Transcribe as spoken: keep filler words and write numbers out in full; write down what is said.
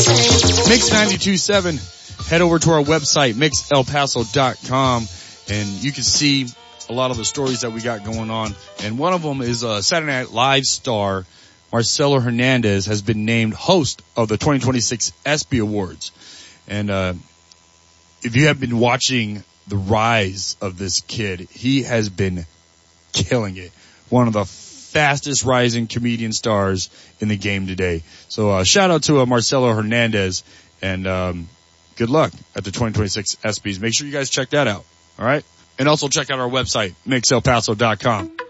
Mix ninety-two point seven. Head over to our website, mix el paso dot com, and you can see a lot of the stories that we got going on. And one of them is uh, Saturday Night Live star Marcelo Hernandez has been named host of the twenty twenty-six ESPY Awards. And uh if you have been watching the rise of this kid, he has been killing it. One of the fastest rising comedian stars in the game today. So uh shout out to uh, Marcelo Hernandez, and um good luck at the twenty twenty-six ESPYs. Make sure you guys check that out. All right? And also check out our website, mix el paso dot com.